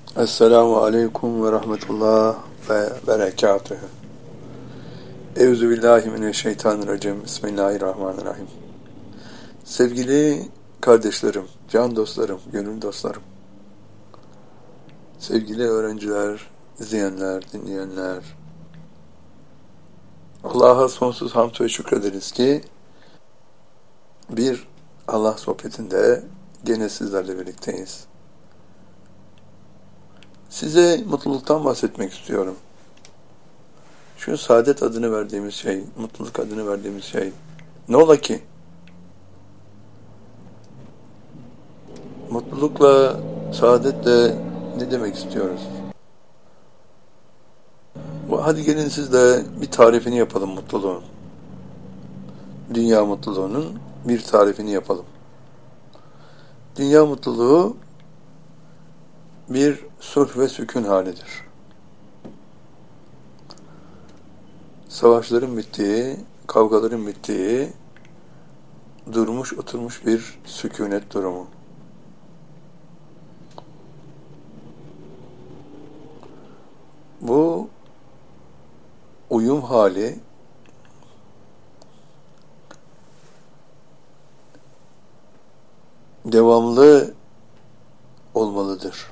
Esselamu Aleyküm ve Rahmetullah ve Berekatühü. Euzubillahimineşşeytanirracim. Bismillahirrahmanirrahim. Sevgili kardeşlerim, can dostlarım, gönül dostlarım, sevgili öğrenciler, izleyenler, dinleyenler, Allah'a sonsuz hamd ve şükrederiz ki bir Allah sohbetinde gene sizlerle birlikteyiz. Size mutluluktan bahsetmek istiyorum. Şu saadet adını verdiğimiz şey, mutluluk adını verdiğimiz şey ne ola ki? Mutlulukla, saadetle ne demek istiyoruz? Hadi gelin sizle bir tarifini yapalım mutluluğun. Dünya mutluluğunun bir tarifini yapalım. Dünya mutluluğu bir sulh ve sükun halidir. Savaşların bittiği, kavgaların bittiği, durmuş oturmuş bir sükunet durumu. Bu uyum hali devamlı olmalıdır.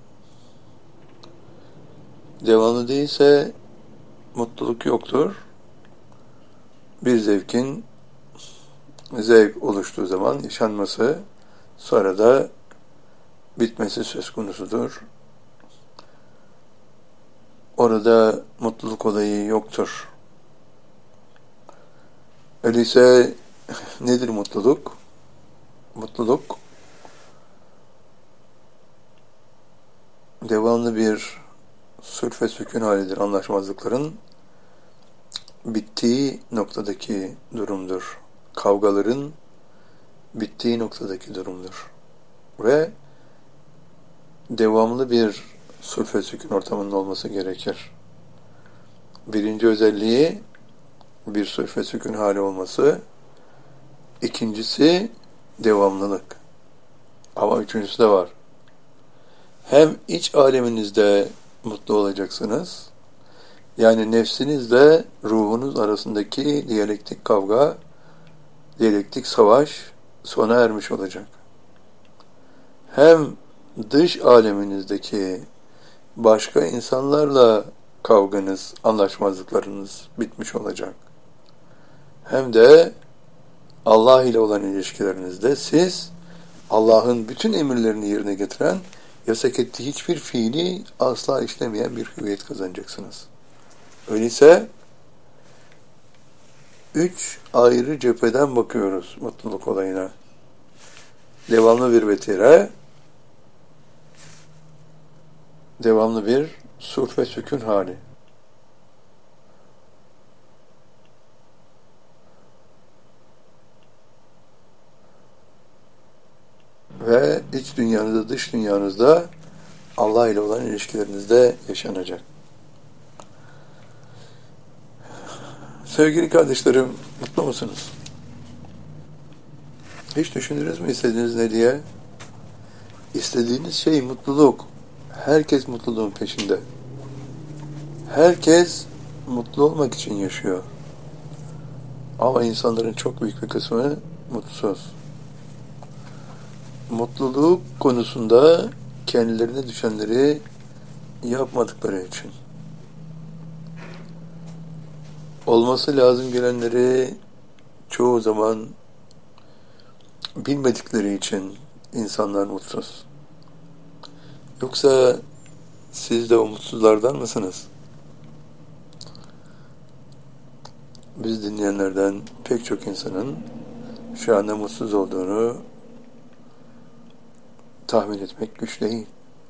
Devamlı değilse mutluluk yoktur. Bir zevkin zevk oluştuğu zaman yaşanması, sonra da bitmesi söz konusudur. Orada mutluluk olayı yoktur. Öyleyse nedir mutluluk? Mutluluk devamlı bir sulh ve sükun halidir. Anlaşmazlıkların bittiği noktadaki durumdur. Kavgaların bittiği noktadaki durumdur. Ve devamlı bir sulh ve sükun ortamının olması gerekir. Birinci özelliği bir sulh ve sükun hali olması. İkincisi devamlılık. Ama üçüncüsü de var. Hem iç aleminizde mutlu olacaksınız, yani nefsinizle ruhunuz arasındaki diyalektik kavga, diyalektik savaş sona ermiş olacak. Hem dış aleminizdeki başka insanlarla kavganız, anlaşmazlıklarınız bitmiş olacak. Hem de Allah ile olan ilişkilerinizde siz Allah'ın bütün emirlerini yerine getiren, yasak ettiği hiçbir fiili asla işlemeyen bir hüviyet kazanacaksınız. Öyleyse üç ayrı cepheden bakıyoruz mutluluk olayına. Devamlı bir vetire, devamlı bir sulh ve sükun hali. Ve iç dünyanızda, dış dünyanızda Allah ile olan ilişkilerinizde yaşanacak. Sevgili kardeşlerim, mutlu musunuz? Hiç düşündünüz mü istediğiniz ne diye? İstediğiniz şey mutluluk. Herkes mutluluğun peşinde. Herkes mutlu olmak için yaşıyor. Ama insanların çok büyük bir kısmı mutsuz. Mutluluk konusunda kendilerine düşenleri yapmadıkları için. Olması lazım gelenleri çoğu zaman bilmedikleri için insanlar mutsuz. Yoksa siz de o mutsuzlardan mısınız? Biz dinleyenlerden pek çok insanın şu anda mutsuz olduğunu tahmin etmek güç değil.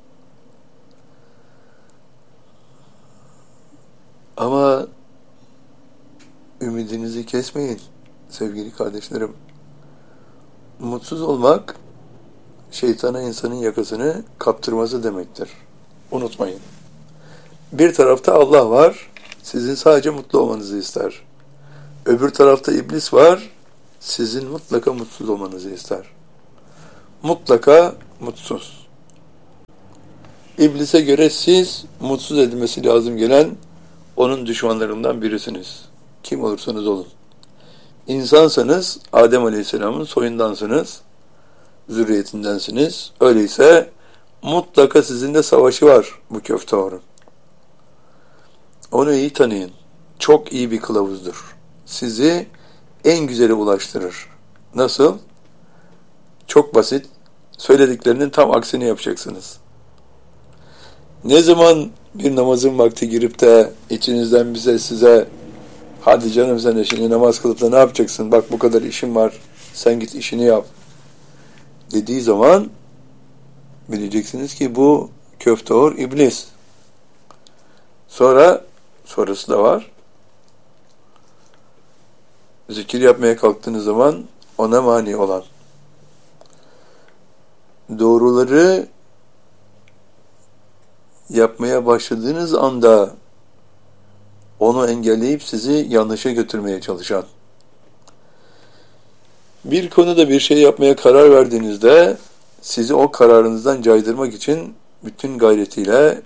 Ama ümidinizi kesmeyin sevgili kardeşlerim. Mutsuz olmak şeytana insanın yakasını kaptırması demektir. Unutmayın. Bir tarafta Allah var, sizin sadece mutlu olmanızı ister. Öbür tarafta iblis var, sizin mutlaka mutsuz olmanızı ister. Mutlaka mutsuz. İblise göre siz mutsuz edilmesi lazım gelen onun düşmanlarından birisiniz. Kim olursanız olun. İnsansanız Adem Aleyhisselam'ın soyundansınız, zürriyetindensiniz. Öyleyse mutlaka sizinle savaşı var bu köfteorun. Onu iyi tanıyın. Çok iyi bir kılavuzdur. Sizi en güzeli ulaştırır. Nasıl? Çok basit. Söylediklerinin tam aksini yapacaksınız. Ne zaman bir namazın vakti girip de içinizden size hadi canım sen de şimdi namaz kılıp da ne yapacaksın? Bak bu kadar işim var. Sen git işini yap. Dediği zaman bileceksiniz ki bu köfteor iblis. Sonrası da var. Zikir yapmaya kalktığınız zaman ona mani olan. Doğruları yapmaya başladığınız anda onu engelleyip sizi yanlışa götürmeye çalışan. Bir konuda bir şey yapmaya karar verdiğinizde sizi o kararınızdan caydırmak için bütün gayretiyle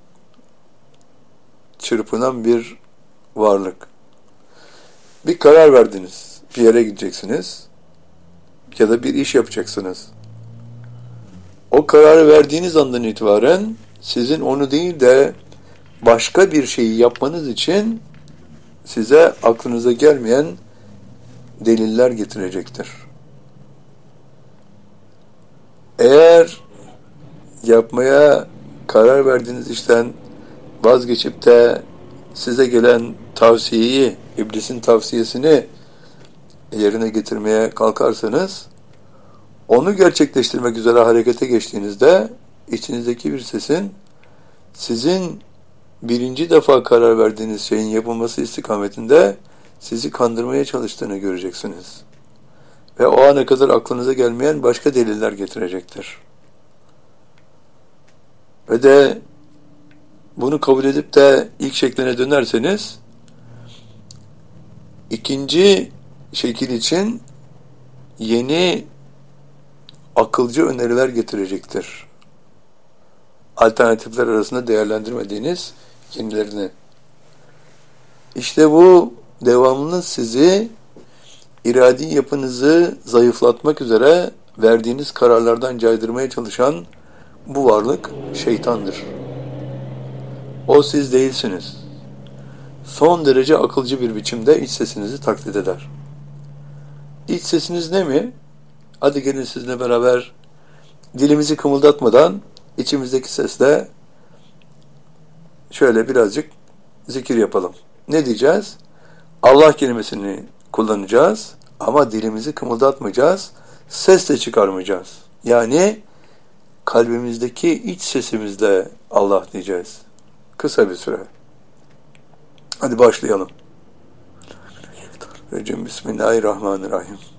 çırpınan bir varlık. Bir karar verdiniz. Bir yere gideceksiniz ya da bir iş yapacaksınız. O kararı verdiğiniz andan itibaren sizin onu değil de başka bir şeyi yapmanız için size aklınıza gelmeyen deliller getirecektir. Eğer yapmaya karar verdiğiniz işten vazgeçip de size gelen tavsiyeyi, iblisin tavsiyesini yerine getirmeye kalkarsanız, onu gerçekleştirmek üzere harekete geçtiğinizde içinizdeki bir sesin sizin birinci defa karar verdiğiniz şeyin yapılması istikametinde sizi kandırmaya çalıştığını göreceksiniz. Ve o ana kadar aklınıza gelmeyen başka deliller getirecektir. Ve de bunu kabul edip de ilk şekline dönerseniz, ikinci şekil için yeni akılcı öneriler getirecektir. Alternatifler arasında değerlendirmediğiniz yenilerini. İşte bu devamlı sizi iradi yapınızı zayıflatmak üzere verdiğiniz kararlardan caydırmaya çalışan bu varlık şeytandır. O siz değilsiniz. Son derece akılcı bir biçimde iç sesinizi taklit eder. İç sesiniz ne mi? Hadi gelin sizinle beraber dilimizi kımıldatmadan içimizdeki sesle şöyle birazcık zikir yapalım. Ne diyeceğiz? Allah kelimesini kullanacağız ama dilimizi kımıldatmayacağız, ses de çıkarmayacağız. Yani kalbimizdeki iç sesimizle Allah diyeceğiz. Kısa bir süre. Hadi başlayalım. Bismillahirrahmanirrahim.